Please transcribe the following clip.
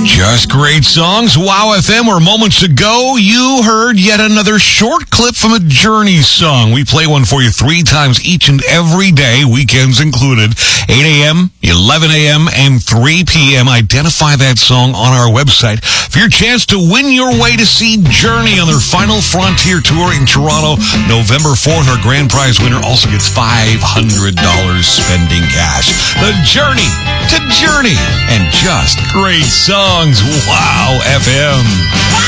Just great songs. Wow FM, where moments ago you heard yet another short clip from a Journey song. We play one for you 3 times each and every day, weekends included. 8 a.m., 11 a.m., and 3 p.m. Identify that song on our website for your chance to win your way to see Journey on their final Frontier Tour in Toronto, November 4th. Our grand prize winner also gets $500 spending cash. The Journey to Journey and just great songs. Wow FM.